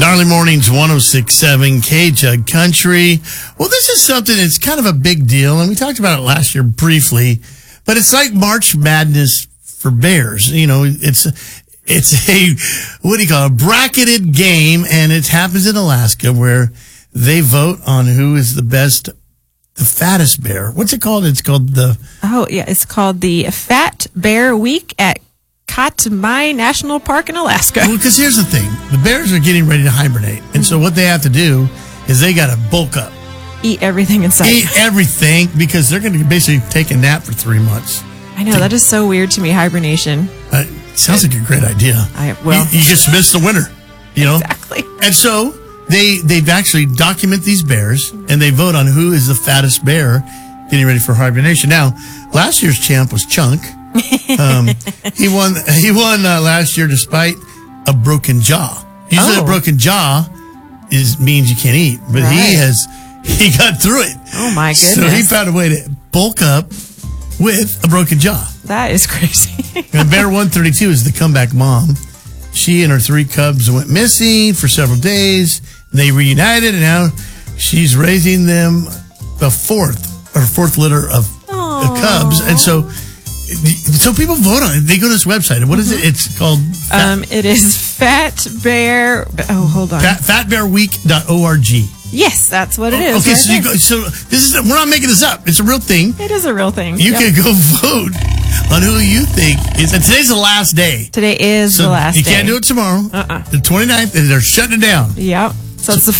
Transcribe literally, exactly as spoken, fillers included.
Gnarly Mornings, one oh six point seven K-Jug Country. Well, this is something that's kind of a big deal, and we talked about it last year briefly, but it's like March Madness for Bears. You know, it's it's a, what do you call it, a bracketed game, and it happens in Alaska where they vote on who is the best, the fattest bear. What's it called? It's called the... Oh, yeah, it's called the Fat Bear Week at Katmai National Park in Alaska. Well, because here's the thing. The bears are getting ready to hibernate. And so what they have to do is they got to bulk up. Eat everything in sight. Eat everything because they're going to basically take a nap for three months. I know. That is so weird to me, hibernation. Uh, sounds like a great idea. I, well, you, you just miss the winter, you know? Exactly. And so they, they've actually document these bears, and they vote on who is the fattest bear getting ready for hibernation. Now, last year's champ was Chunk. um, he won. He won uh, last year despite a broken jaw. Usually, Oh. a broken jaw is means you can't eat, but Right. he has. He got through it. Oh my goodness! So he found a way to bulk up with a broken jaw. That is crazy. And Bear one thirty-two is the comeback mom. She and her three cubs went missing for several days. They reunited, and now she's raising them the fourth or fourth litter of the cubs, and so. So people vote on it. They go to this website. And what is it? It's called... Fat, Um, it is Fat Bear. Oh, hold on. fat, fat bear week dot org. Yes, that's what it is. Okay, right so, you there. go, so this is... We're not making this up. It's a real thing. It is a real thing. You Yep. can go vote on who you think is... And today's the last day. Today is So the last you day. can't do it tomorrow. Uh-uh. The twenty-ninth, and they're shutting it down. Yep. So it's the